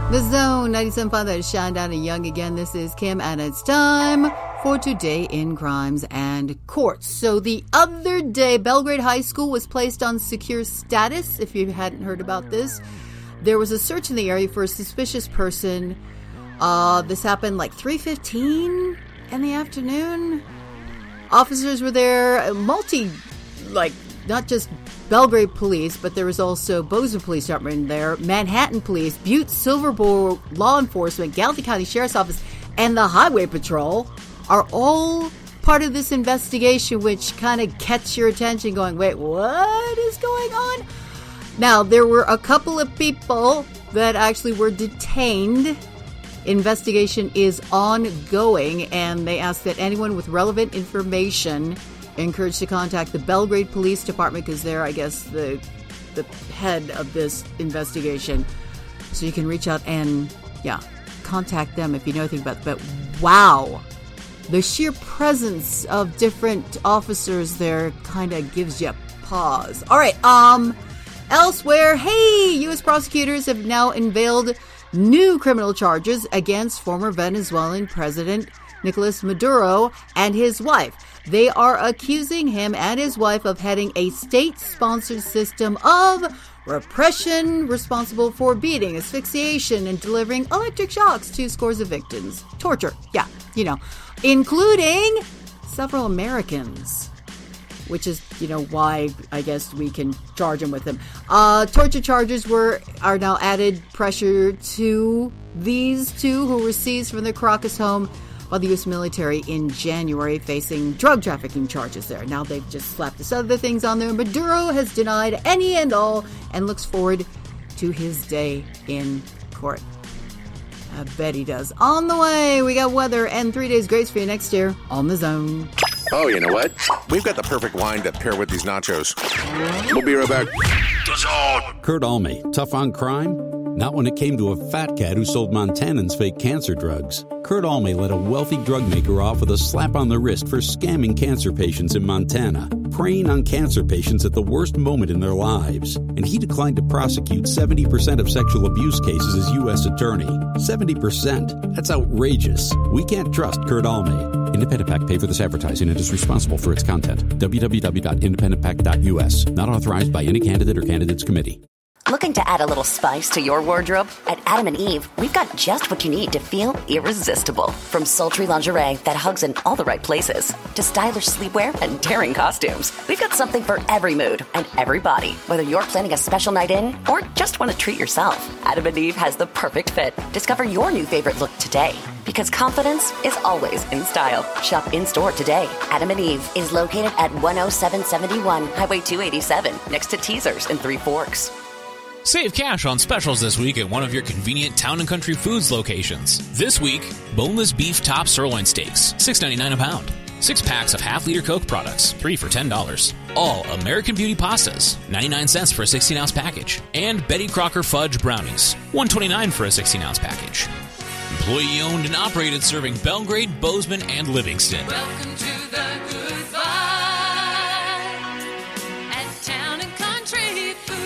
The Zone, 97.5, that is Shinedown and Young again. This is Kim, and it's time for Today in Crimes and Courts. So the other day, Belgrade High School was placed on secure status. If you hadn't heard about this, there was a search in the area for a suspicious person. This happened like 3:15 in the afternoon. Officers were there, not just Belgrade Police, but there was also Bozeman Police Department there, Manhattan Police, Butte Silverbow Law Enforcement, Gallatin County Sheriff's Office, and the Highway Patrol are all part of this investigation, which kind of catch your attention going, wait, what is going on? Now, there were a couple of people that actually were detained. Investigation is ongoing, and they ask that anyone with relevant information encouraged to contact the Belgrade Police Department, because they're, I guess, the head of this investigation. So you can reach out and, contact them if you know anything about it. But wow, the sheer presence of different officers there kind of gives you pause. All right, elsewhere, hey, U.S. prosecutors have now unveiled new criminal charges against former Venezuelan President Nicolas Maduro and his wife. They are accusing him and his wife of heading a state-sponsored system of repression responsible for beating, asphyxiation, and delivering electric shocks to scores of victims. Torture, including several Americans, which is, why I guess we can charge them with them. Torture charges are now added pressure to these two who were seized from their Caracas home by the U.S. military in January, facing drug trafficking charges there. Now they've just slapped this other things on there. Maduro has denied any and all and looks forward to his day in court. I bet he does. On the way, we got weather and 3 days grace for you next year on The Zone. Oh, you know what? We've got the perfect wine to pair with these nachos. We'll be right back. The Zone. Kurt Alme, tough on crime? Not when it came to a fat cat who sold Montanans fake cancer drugs. Kurt Alme let a wealthy drug maker off with a slap on the wrist for scamming cancer patients in Montana, preying on cancer patients at the worst moment in their lives. And he declined to prosecute 70% of sexual abuse cases as U.S. attorney. 70%? That's outrageous. We can't trust Kurt Alme. Independent PAC paid for this advertising and is responsible for its content. www.independentpac.us. Not authorized by any candidate or candidates committee. Looking to add a little spice to your wardrobe? At Adam & Eve, we've got just what you need to feel irresistible. From sultry lingerie that hugs in all the right places, to stylish sleepwear and daring costumes. We've got something for every mood and every body, whether you're planning a special night in or just want to treat yourself. Adam & Eve has the perfect fit. Discover your new favorite look today, because confidence is always in style. Shop in-store today. Adam & Eve is located at 10771 Highway 287, next to Teasers in Three Forks. Save cash on specials this week at one of your convenient Town & Country Foods locations. This week, boneless beef top sirloin steaks, $6.99 a pound. 6 packs of half-liter Coke products, 3 for $10. All American Beauty pastas, 99 cents for a 16-ounce package. And Betty Crocker Fudge brownies, $1.29 for a 16-ounce package. Employee-owned and operated, serving Belgrade, Bozeman, and Livingston. Welcome to the Good Fight at Town & Country Foods.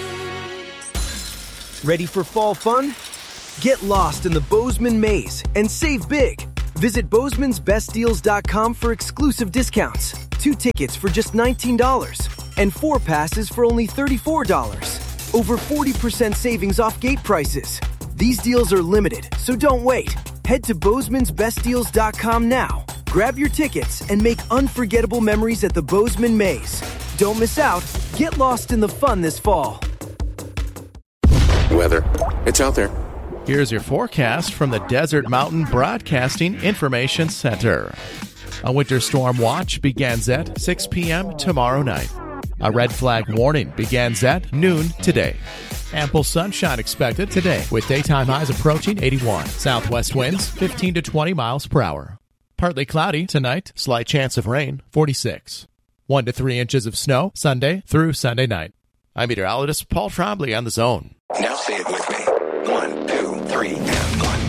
Ready for fall fun? Get lost in the Bozeman Maze and save big. Visit Bozeman'sBestDeals.com for exclusive discounts. 2 tickets for just $19 and 4 passes for only $34. Over 40% savings off gate prices. These deals are limited, so don't wait. Head to Bozeman'sBestDeals.com now. Grab your tickets and make unforgettable memories at the Bozeman Maze. Don't miss out. Get lost in the fun this fall. Weather. It's out there. Here's your forecast from the Desert Mountain Broadcasting Information Center. A winter storm watch begins at 6 p.m. tomorrow night. A red flag warning begins at noon today. Ample sunshine expected today with daytime highs approaching 81. Southwest winds 15 to 20 miles per hour. Partly cloudy tonight, slight chance of rain, 46. 1 to 3 inches of snow Sunday through Sunday night. I'm meteorologist Paul Trombley on The Zone. Now say it with me. 1, 2, 3, and 1.